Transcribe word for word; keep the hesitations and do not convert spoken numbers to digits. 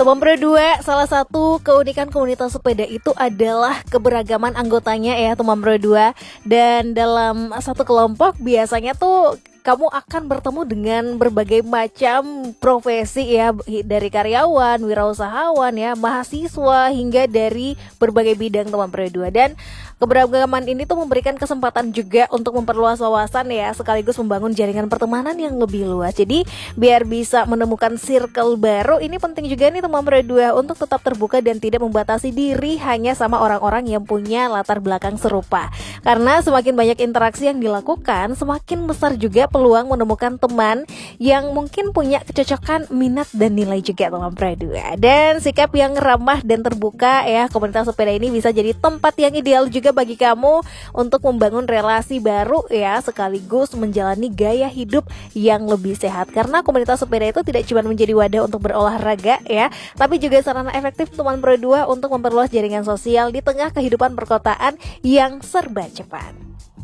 Teman Pro dua, salah satu keunikan komunitas sepeda itu adalah keberagaman anggotanya ya teman Pro dua. Dan dalam satu kelompok biasanya tuh kamu akan bertemu dengan berbagai macam profesi ya, dari karyawan, wirausahawan ya, mahasiswa hingga dari berbagai bidang teman Pro dua. Dan keberagaman ini tuh memberikan kesempatan juga untuk memperluas wawasan ya, sekaligus membangun jaringan pertemanan yang lebih luas. Jadi biar bisa menemukan circle baru, ini penting juga nih teman Pro dua untuk tetap terbuka dan tidak membatasi diri hanya sama orang-orang yang punya latar belakang serupa. Karena semakin banyak interaksi yang dilakukan, semakin besar juga peluang menemukan teman yang mungkin punya kecocokan, minat dan nilai juga teman Pro dua. Dan sikap yang ramah dan terbuka ya, komunitas sepeda ini bisa jadi tempat yang ideal juga bagi kamu untuk membangun relasi baru ya, sekaligus menjalani gaya hidup yang lebih sehat. Karena komunitas sepeda itu tidak cuma menjadi wadah untuk berolahraga ya, tapi juga sarana efektif teman Pro dua untuk memperluas jaringan sosial di tengah kehidupan perkotaan yang serba cepat.